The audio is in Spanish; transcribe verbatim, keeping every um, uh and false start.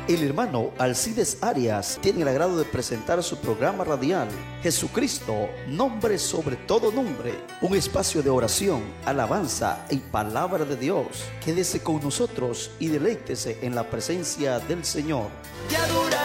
El hermano Alcides Arias tiene el agrado de presentar su programa radial Jesucristo, nombre sobre todo nombre, un espacio de oración, alabanza y palabra de Dios. Quédese con nosotros y deleítese en la presencia del Señor.